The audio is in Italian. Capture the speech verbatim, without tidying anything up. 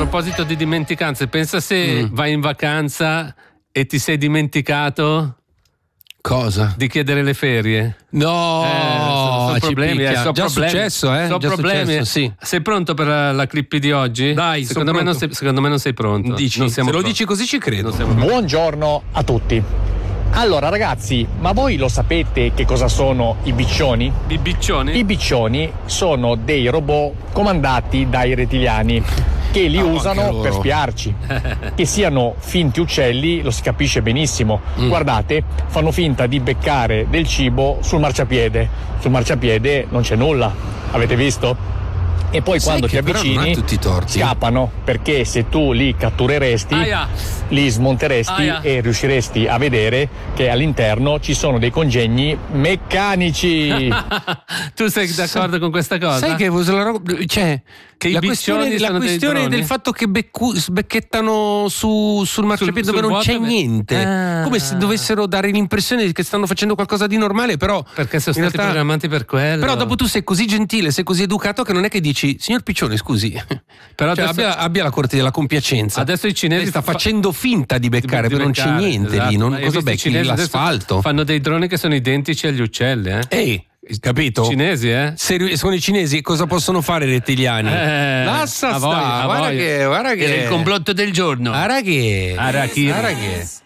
proposito di dimenticanze, pensa se mm. vai in vacanza e ti sei dimenticato cosa? Di chiedere le ferie. No, eh, sono, sono problemi, eh, sono già problemi. successo, eh? Sono già problemi. Successo, sì. Sei pronto per la, la clip di oggi? Dai, secondo me, non sei, secondo me non sei pronto. Dici, non siamo se lo pronti. dici così ci credo. Buongiorno a tutti. Allora ragazzi, ma voi lo sapete che cosa sono i biccioni? I biccioni? I biccioni sono dei robot comandati dai rettiliani che li Ah, usano per spiarci. Che siano finti uccelli lo si capisce benissimo. Mm. Guardate, fanno finta di beccare del cibo sul marciapiede. Sul marciapiede non c'è nulla. Avete visto? E poi Sai quando ti avvicini scappano, perché se tu li cattureresti, Aia. li smonteresti Aia. e riusciresti a vedere che all'interno ci sono dei congegni meccanici. Tu sei d'accordo con questa cosa? Sai che cioè, che la i questione, la questione del fatto che beccu, sbecchettano su, sul marciapiede sul, dove sul non c'è vuoto, niente, ah. come se dovessero dare l'impressione che stanno facendo qualcosa di normale, però perché sono stati realtà, programmati per quello. Però dopo tu sei così gentile, sei così educato che non è che dici signor Piccione scusi, però cioè, adesso, abbia, abbia la corte della compiacenza. Adesso i cinesi Lei sta fa... facendo finta di beccare, però non c'è niente esatto. lì, non, cosa becchi? L'asfalto. Fanno dei droni che sono identici agli uccelli, eh? Ehi, capito? Cinesi, eh? Se sono i cinesi, cosa possono fare i rettiliani? Eh, Lascia a sta, voi, a guarda voi. che, guarda che era il complotto del giorno. Guarda che, Arachiri. guarda che